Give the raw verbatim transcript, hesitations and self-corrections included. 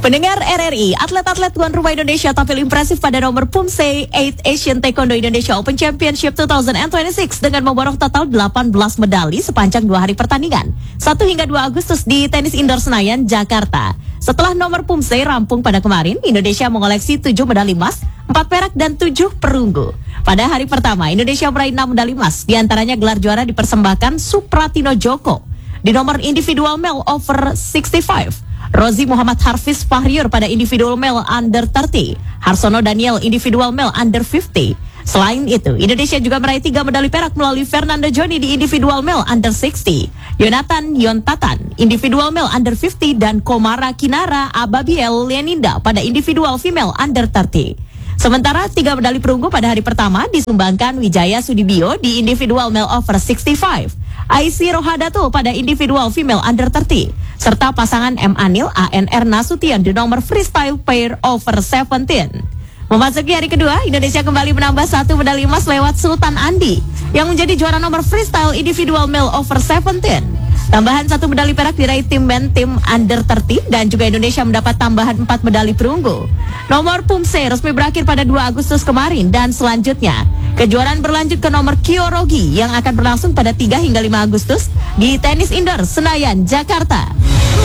Pendengar R R I, atlet-atlet tuan rumah Indonesia tampil impresif pada nomor Pumse delapan Asian Taekwondo Indonesia Open Championship dua ribu dua puluh enam dengan memborong total delapan belas medali sepanjang dua hari pertandingan, satu hingga dua Agustus di tenis indoor Senayan, Jakarta. Setelah nomor Pumse rampung pada kemarin, Indonesia mengoleksi tujuh medali emas, empat perak dan tujuh perunggu. Pada hari pertama, Indonesia meraih enam medali emas, diantaranya gelar juara dipersembahkan Supratino Joko. Di nomor individual male over enam puluh lima, Rozi Muhammad Harfiz Fahriur pada individual male under tiga puluh, Harsono Daniel individual male under lima puluh. Selain itu, Indonesia juga meraih tiga medali perak melalui Fernando Joni di individual male under enam puluh, Yonatan Yontatan individual male under lima puluh, dan Komara Kinara Ababiel Leninda pada individual female under tiga puluh. Sementara tiga medali perunggu pada hari pertama disumbangkan Wijaya Sudibyo di individual male over enam puluh lima, Aisy Rohadato pada individual female under tiga puluh, serta pasangan M. Anil A N R Nasution di nomor freestyle pair over tujuh belas. Memasuki hari kedua, Indonesia kembali menambah satu medali emas lewat Sultan Andi yang menjadi juara nomor freestyle individual male over tujuh belas. Tambahan satu medali perak diraih tim men tim under tiga puluh dan juga Indonesia mendapat tambahan empat medali perunggu. Nomor Pumse resmi berakhir pada dua Agustus kemarin dan selanjutnya kejuaraan berlanjut ke nomor Kyorogi yang akan berlangsung pada tiga hingga lima Agustus di tenis indoor Senayan, Jakarta.